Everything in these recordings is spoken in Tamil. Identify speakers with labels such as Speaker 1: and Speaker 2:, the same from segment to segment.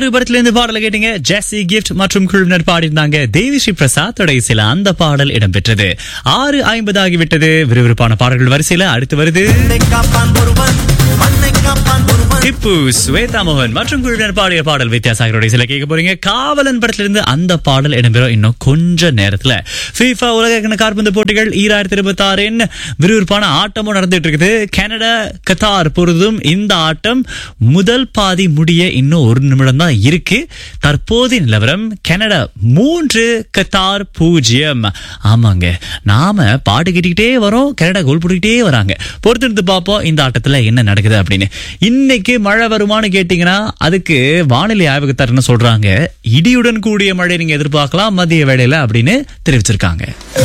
Speaker 1: ஆறு படத்துல இருந்து பாடலை கேட்டீங்க. ஜெஸ்ஸி கிஃப்ட் மற்றும் குழுவினர் பாடியிருந்தாங்க. தேவி ஸ்ரீ பிரசாத் சில அந்த பாடல் இடம்பெற்றது. 6:50 ஆகிவிட்டது. விறுவிறுப்பான பாடல்கள் வரிசையில அடுத்து வருது. திப்பு, ஸ்வேதா மோகன் மற்றும் குழுவினர் பாடிய பாடல் வித்தியாசாகரோட சில கேட்க போறீங்க. காவலன் படத்திலிருந்து அந்த பாடல் இடம்பெறும் இன்னும் கொஞ்ச நேரத்துல. FIFA உலக கால்பந்து போட்டிகள் 2026 விறுவிறுப்பான ஆட்டமும் நடந்துட்டு இருக்குது. கனடா கத்தார் பொருதும் இந்த ஆட்டம் முதல் பாதி முடிய இன்னும் 1 நிமிடம் தான் இருக்கு. தற்போதைய நிலவரம் கனடா 3, கத்தார் 0. ஆமாங்க, நாம பாட்டு கேட்டுக்கிட்டே வரோம், கனடா கோல் போட்டுக்கிட்டே வராங்க. பொறுத்திருந்து பார்ப்போம் இந்த ஆட்டத்துல என்ன நடக்குது அப்படின்னு. இன்னைக்கு மழை வருமானு கேட்டீங்கன்னா அதுக்கு வானிலை ஆய்வகத்தார் என்ன சொல்றாங்க, இடியுடன் கூடிய மழை நீங்க எதிர்பார்க்கலாம் மதிய வேளையில அப்படின்னு தெரிவிச்சிருக்காங்க.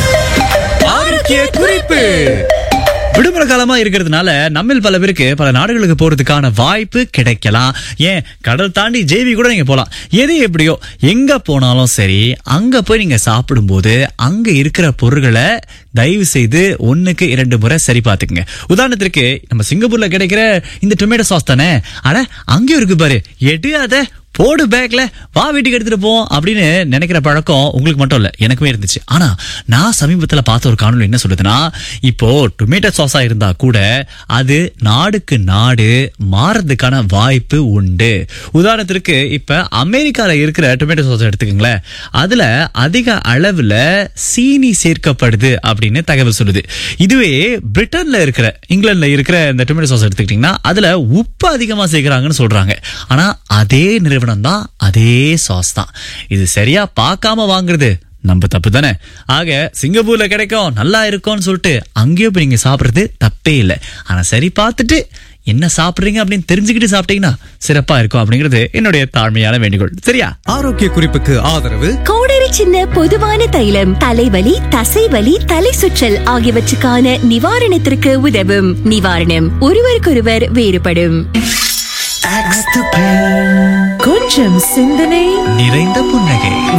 Speaker 1: ஆரோக்கிய குறிப்பு. விடுமுறை காலமா இருக்கிறதுனால நம்மில் பல பேருக்கு பல நாடுகளுக்கு போறதுக்கான வாய்ப்பு கிடைக்கலாம். ஏன் கடல் தாண்டி ஜேவி கூட நீங்க போலாம். எது எப்படியோ எங்க போனாலும் சரி, அங்க போய் நீங்க சாப்பிடும் போது அங்க இருக்கிற பொருட்களை தயவு செய்து 1க்கு 2 முறை சரி பார்த்துக்குங்க. உதாரணத்திற்கு நம்ம சிங்கப்பூர்ல கிடைக்கிற இந்த டொமேட்டோ சாஸ் தானே, ஆனா அங்கேயும் இருக்கு பாரு, எடு போடு பேக்ல, வா வீட்டுக்கு எடுத்துட்டு போ அப்படின்னு நினைக்கிற பழக்கம் உங்களுக்கு மட்டும் இல்ல, எனக்குமே இருந்துச்சு. ஆனா நான் சமீபத்துல பார்த்த ஒரு காணொளி என்ன சொல்லுதுன்னா, இப்போ டொமேட்டோ சாஸா இருந்தா கூட அது நாடுக்கு நாடு மாறதுக்கான வாய்ப்பு உண்டு. உதாரணத்திற்கு இப்ப அமெரிக்கால இருக்கிற டொமேட்டோ சாஸ் எடுத்துக்கங்களேன், அதுல அதிக அளவுல சீனி சேர்க்கப்படுது அப்படின்னு தகவல் சொல்லுது. இதுவே பிரிட்டன்ல இருக்கிற, இங்கிலாந்துல இருக்கிற இந்த டொமேட்டோ சாஸ் எடுத்துக்கிட்டீங்கன்னா அதுல உப்பு அதிகமா சேர்க்கிறாங்கன்னு சொல்றாங்க. ஆனா அதே நிறுவனம் தான், அதே சாஸ் தான். இது சரியா பார்க்காம வாங்குறது நம்ம தப்பு தானே. ஆக சிங்கப்பூர்ல கிடைக்கும், நல்லா இருக்கும்னு சொல்லிட்டு அங்கேயும் போய் நீங்க சாப்பிடுறது தப்பே இல்லை. ஆனா சரி பார்த்துட்டு என்ன சாப்பிடுறீங்க அப்படின்னு தெரிஞ்சுக்கிட்டு சாப்பிட்டீங்கன்னா சிறப்பா இருக்கும் அப்படிங்கிறது என்னுடைய தாழ்மையான வேண்டுகோள். சரியா?
Speaker 2: ஆரோக்கிய குறிப்புக்கு ஆதரவு
Speaker 3: கோடரி சின்ன பொதுவான தைலம் தலைவலி, தசைவலி, தலை சுற்றல் ஆகியவற்றுக்கான நிவாரணத்திற்கு உதவும். நிவாரணம் ஒருவருக்கொருவர் வேறுபடும். கொஞ்சம் சிந்தனை
Speaker 1: நிறைந்த புன்னகை.